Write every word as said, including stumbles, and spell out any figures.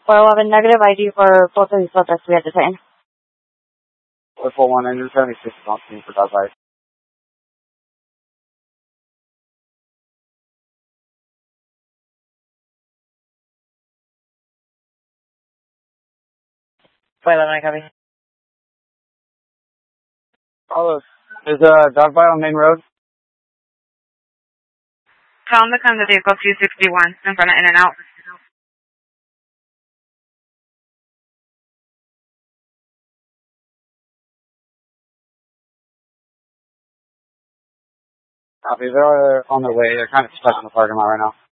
four eleven negative I D for both of these subjects we had detained. four four one, engine seventy-six, on scene for Dodge Light. four eleven, I copy. Carlos, there's a dog bite on main road. Tell them to come to vehicle two sixty-one in front of In-N-Out. Copy, they're on their way. They're kind of stuck in the parking lot right now.